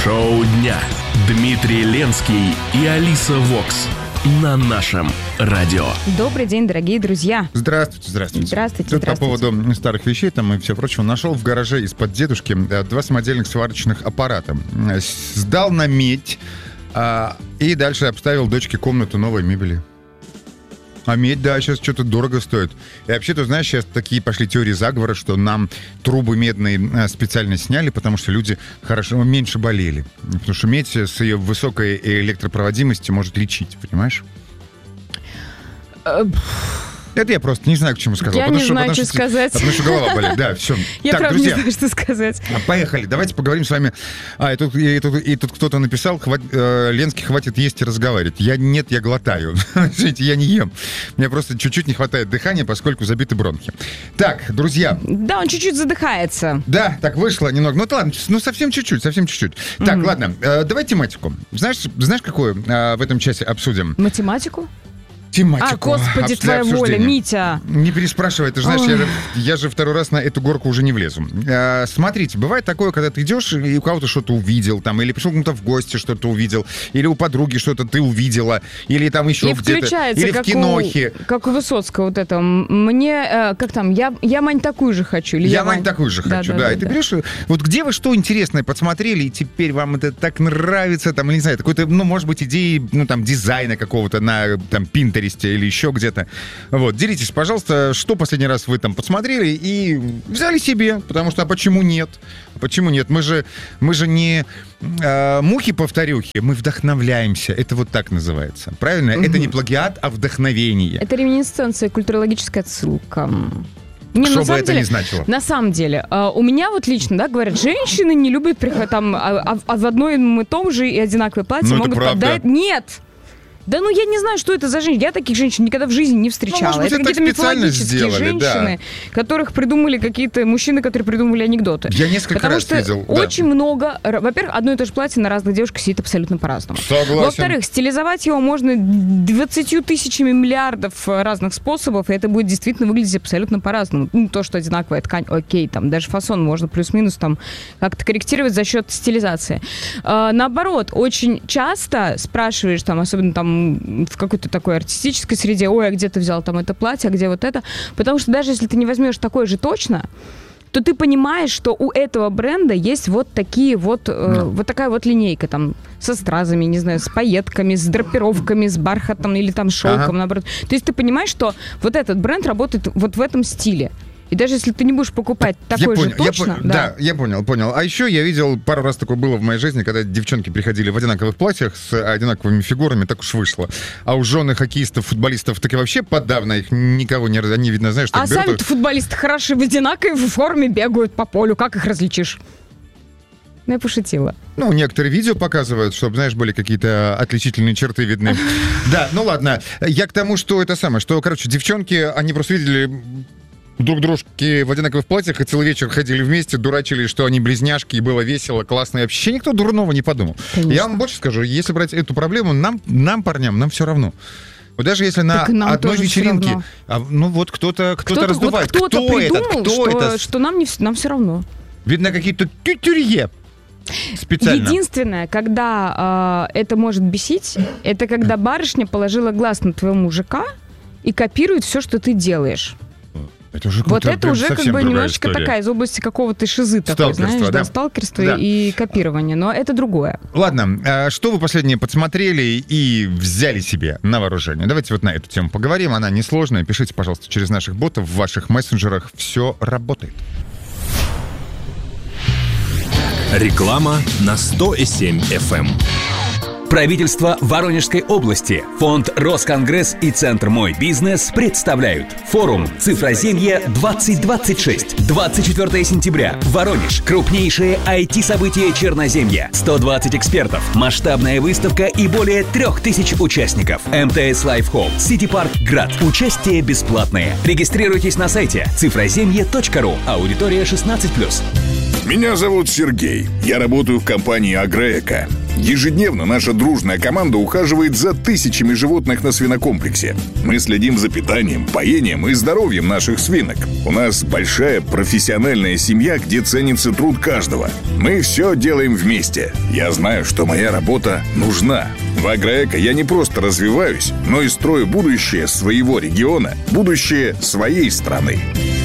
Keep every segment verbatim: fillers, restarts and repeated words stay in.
Шоу дня. Дмитрий Ленский и Алиса Вокс на нашем радио. Добрый день, дорогие друзья. Здравствуйте, здравствуйте. Здравствуйте, Тут здравствуйте. по поводу старых вещей там и все прочего. Нашел в гараже из-под дедушки два самодельных сварочных аппарата. Сдал на медь а, и дальше обставил дочке комнату новой мебели. А медь, да, сейчас что-то дорого стоит. И вообще, ты знаешь, сейчас такие пошли теории заговора, что нам трубы медные специально сняли, потому что люди хорошо, меньше болели. Потому что медь с ее высокой электропроводимостью может лечить, понимаешь? Это я просто не знаю, к чему сказал. Я потому не что, знаю, потому что что, сказать. Потому что голова болит, да, все. Я так, правда друзья, не знаю, что сказать. Поехали, давайте поговорим с вами. А, и тут, и тут, и тут кто-то написал, хват, э, Ленский, хватит есть и разговаривать. Я нет, я глотаю. Смотрите, я не ем. Мне просто чуть-чуть не хватает дыхания, поскольку забиты бронхи. Так, друзья. Да, он чуть-чуть задыхается. Да, так вышло немного. Ну, ладно, ну совсем чуть-чуть, совсем чуть-чуть. Mm-hmm. Так, ладно, э, давай тематику. Знаешь, знаешь, какую э, в этом часе обсудим? Математику? Тематику. А, господи, твоя воля, Митя. Не переспрашивай, ты же знаешь, я же, я же второй раз на эту горку уже не влезу. А, смотрите, бывает такое, когда ты идешь и у кого-то что-то увидел, там, или пришел кому-то в гости что-то увидел, или у подруги что-то ты увидела, или там еще и где-то, включается, или как в кинохе. У, как у Высоцкого вот это. Мне, э, как там, я, я Мань такую же хочу. Или Я, я Мань такую же да, хочу, да. да. да, и ты да. берешь, вот где вы что интересное подсмотрели, и теперь вам это так нравится, там, не знаю, какой-то, ну, может быть, идеи, ну, там, дизайна какого-то на, там, Пинтересте или еще где-то. где-то. Вот, делитесь, пожалуйста, что последний раз вы там посмотрели и взяли себе, потому что, а почему нет? Почему нет? Мы же, мы же не э, мухи-повторюхи, мы вдохновляемся. Это вот так называется. Правильно? Угу. Это не плагиат, а вдохновение. Это реминисценция, культурологическая отсылка. Не, что на бы самом это деле, ни значило. На самом деле, э, у меня вот лично, да, говорят, женщины не любят приходить там, а, а, а в одном и том же и одинаковые платья ну, могут поддать. Нет! Да ну я не знаю, что это за женщины. Я таких женщин никогда в жизни не встречала. Ну, может быть, это какие-то мифологические сделали, женщины, да. которых придумали какие-то мужчины, которые придумывали анекдоты. Я несколько Потому раз что видел. очень да. много... Во-первых, одно и то же платье на разных девушках сидит абсолютно по-разному. Согласен. Во-вторых, стилизовать его можно двадцатью тысячами миллиардов разных способов, и это будет действительно выглядеть абсолютно по-разному. Ну, то, что одинаковая ткань, окей, там даже фасон можно плюс-минус там как-то корректировать за счет стилизации. А, наоборот, очень часто спрашиваешь, там, особенно там в какой-то такой артистической среде, ой, а где ты взял там это платье, а где вот это? Потому что даже если ты не возьмешь такое же точно, то ты понимаешь, что у этого бренда есть вот такие вот, э, вот такая вот линейка там со стразами, не знаю, с пайетками, с драпировками, с бархатом или там шелком, ага. наоборот. То есть ты понимаешь, что вот этот бренд работает вот в этом стиле. И даже если ты не будешь покупать такой я же понял, точно... Я, да. да, я понял, понял. А еще я видел, пару раз такое было в моей жизни, когда девчонки приходили в одинаковых платьях с одинаковыми фигурами, так уж вышло. А у жены хоккеистов, футболистов так и вообще подавно их никого не... Они, видно, знаешь, так А берут... сами-то футболисты хороши в одинаковой форме бегают по полю. Как их различишь? Ну, я пошутила. Ну, некоторые видео показывают, чтобы, знаешь, были какие-то отличительные черты видны. Да, ну ладно. Я к тому, что это самое, что, короче, девчонки, они просто видели... друг дружки в одинаковых платьях, и целый вечер ходили вместе, дурачили, что они близняшки, и было весело, классно. И вообще никто дурного не подумал. Конечно. Я вам больше скажу, если брать эту проблему, нам, нам парням, нам все равно. Вот даже если на одной вечеринке, а, ну вот кто-то, кто-то, кто-то раздувает. Вот кто-то кто придумал, этот? Кто что, это? что нам, не, нам все равно. Видно, какие-то тютюрье. Специально. Единственное, когда э, это может бесить, это когда барышня положила глаз на твоего мужика и копирует все, что ты делаешь. Это уже вот это уже как бы немножечко история. Такая из области какого-то шизы такой, знаешь, да, да сталкерство да. и копирование, но это другое. Ладно, а что вы последнее подсмотрели и взяли себе на вооружение? Давайте вот на эту тему поговорим, она несложная. Пишите, пожалуйста, через наших ботов в ваших мессенджерах, все работает. Реклама на сто и семь эф эм. Правительство Воронежской области, фонд Росконгресс и Центр «Мой бизнес» представляют форум «Цифроземье двадцать двадцать шесть». двадцать четвёртого сентября. Воронеж. Крупнейшее ай ти-событие Черноземья. сто двадцать экспертов. Масштабная выставка и более трех тысяч участников. эм тэ эс Life Hall. City Park Град. Участие бесплатное. Регистрируйтесь на сайте цифроземье точка ру. Аудитория шестнадцать плюс. Меня зовут Сергей. Я работаю в компании «Агроэко». Ежедневно наша дружная команда ухаживает за тысячами животных на свинокомплексе. Мы следим за питанием, поением и здоровьем наших свинок. У нас большая профессиональная семья, где ценится труд каждого. Мы все делаем вместе. Я знаю, что моя работа нужна. В Агроэко я не просто развиваюсь, но и строю будущее своего региона, будущее своей страны.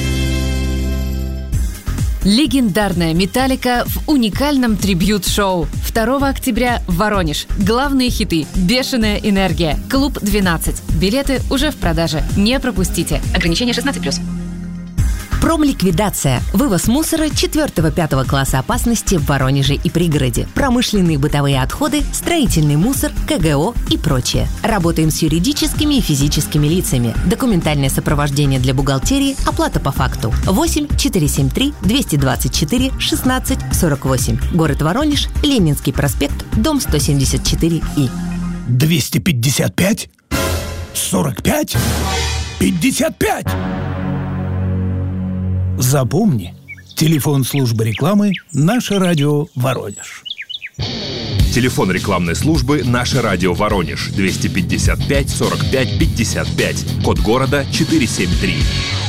Легендарная «Металлика» в уникальном трибьют-шоу. второго октября Воронеж. Главные хиты «Бешеная энергия», «Клуб двенадцать». Билеты уже в продаже. Не пропустите. Ограничение шестнадцать плюс. Промликвидация. Вывоз мусора четвёртого-пятого класса опасности в Воронеже и пригороде. Промышленные бытовые отходы, строительный мусор, ка гэ о и прочее. Работаем с юридическими и физическими лицами. Документальное сопровождение для бухгалтерии, оплата по факту. восемь четыреста семьдесят три двести двадцать четыре шестнадцать сорок восемь. Город Воронеж, Ленинский проспект, дом сто семьдесят четыре И. двести пятьдесят пять сорок пять пятьдесят пять. Запомни, телефон службы рекламы «Наше радио Воронеж». Телефон рекламной службы «Наше радио Воронеж» двести пятьдесят пять сорок пять пятьдесят пять. Код города четыреста семьдесят три.